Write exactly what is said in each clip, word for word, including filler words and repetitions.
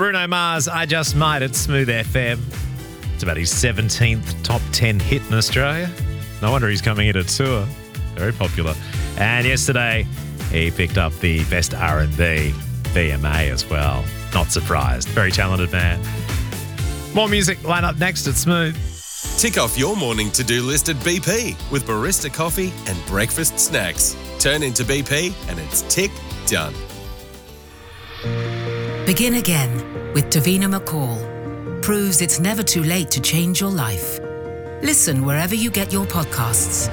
Bruno Mars, I Just Might at Smooth F M. It's about his seventeenth top ten hit in Australia. No wonder he's coming in a tour. Very popular. And yesterday, he picked up the Best R and B B M A as well. Not surprised. Very talented man. More music line up next at Smooth. Tick off your morning to-do list at B P with barista coffee and breakfast snacks. Turn into B P and it's tick done. Begin again with Davina McCall. Proves it's never too late to change your life. Listen wherever you get your podcasts.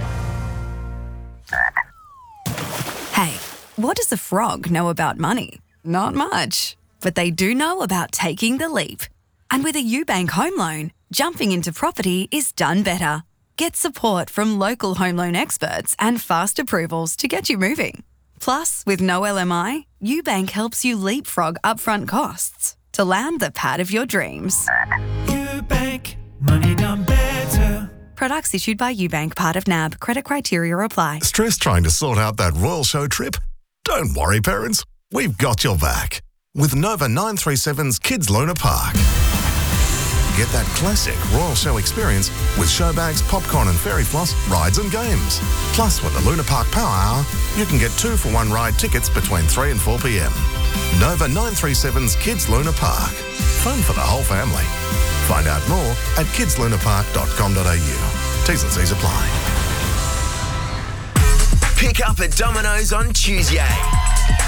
Hey, what does a frog know about money? Not much. But they do know about taking the leap. And with a UBank home loan, jumping into property is done better. Get support from local home loan experts and fast approvals to get you moving. Plus, with no L M I, UBank helps you leapfrog upfront costs to land the pad of your dreams. UBank, money done better. Products issued by UBank, part of N A B. Credit criteria apply. Stress trying to sort out that Royal Show trip? Don't worry, parents. We've got your back. With Nova nine three seven's Kids Luna Park. Get that classic Royal Show experience with show bags, popcorn and fairy floss, rides and games. Plus, with the Luna Park Power Hour, you can get two for one ride tickets between three and four p.m. Nova nine three seven's Kids Luna Park. Fun for the whole family. Find out more at kids luna park dot com dot a u. T's and C's apply. Pick up at Domino's on Tuesday.